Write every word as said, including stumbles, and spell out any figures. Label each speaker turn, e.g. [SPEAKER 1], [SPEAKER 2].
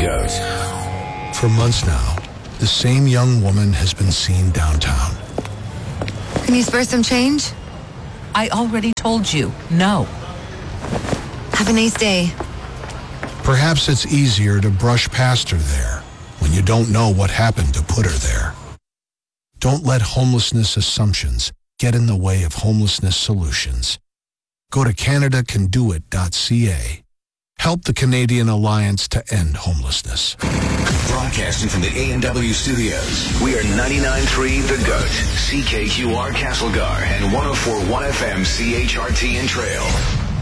[SPEAKER 1] Goat.
[SPEAKER 2] For months now, the same young woman has been seen downtown.
[SPEAKER 3] Can you spare some change?
[SPEAKER 4] I already told you, no.
[SPEAKER 3] Have a nice day.
[SPEAKER 2] Perhaps it's easier to brush past her there when you don't know what happened to put her there. Don't let homelessness assumptions get in the way of homelessness solutions. Go to Canada Can Do It dot C A. Help the Canadian Alliance to End Homelessness.
[SPEAKER 1] Broadcasting from the A and W studios, we are ninety-nine point three The Goat, C K Q R Castlegar, and one oh four point one F M C H R T in Trail.